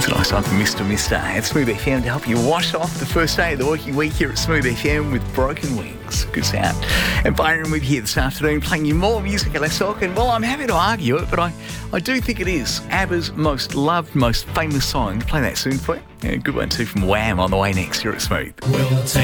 a nice one from Mr. Mister at Smooth FM to help you wash off the first day of the working week here at Smooth FM with Broken Wings. Good sound. And Byron with you here this afternoon playing you more music and less talk. And well, I'm happy to argue it, but I do think it is ABBA's most loved, most famous song. Play that soon for you. Yeah, good one too from Wham on the way next here at Smooth.